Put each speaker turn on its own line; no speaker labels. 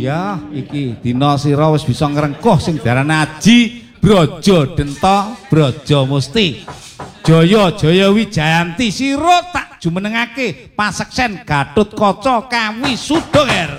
iya iki dina sira wis bisa ngrengkuh sing diarani Aji Braja Denta Braja Musti. Jaya Jaya Wijayanti sira tak jumenengake paseksen Gatotkaca Kawisuda.